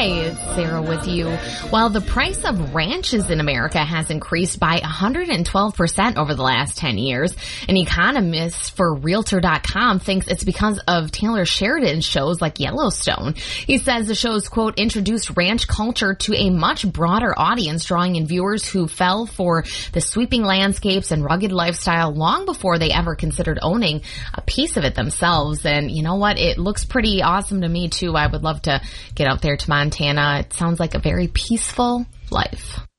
Hi, it's Sarah with you. While the price of ranches in America has increased by 112% over the last 10 years, an economist for Realtor.com thinks it's because of Taylor Sheridan's shows like Yellowstone. He says the shows, quote, introduced ranch culture to a much broader audience, drawing in viewers who fell for the sweeping landscapes and rugged lifestyle long before they ever considered owning a piece of it themselves. And you know what? It looks pretty awesome to me, too. I would love to get out there to Montana. It sounds like a very peaceful life.